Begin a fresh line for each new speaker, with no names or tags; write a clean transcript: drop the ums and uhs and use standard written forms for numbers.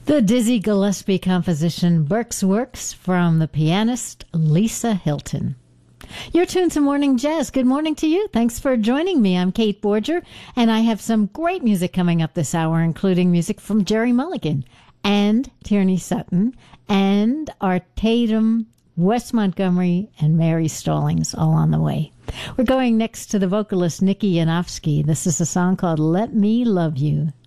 The Dizzy Gillespie composition Burke's Works from the pianist Lisa Hilton. You're tuned to Morning Jazz. Good morning to you. Thanks for joining me. I'm Kate Borger, and I have some great music coming up this hour, including music from Jerry Mulligan and Tierney Sutton and Art Tatum, Wes Montgomery, and Mary Stallings, all on the way. We're going next to the vocalist Nikki Yanofsky. This is a song called Let Me Love You.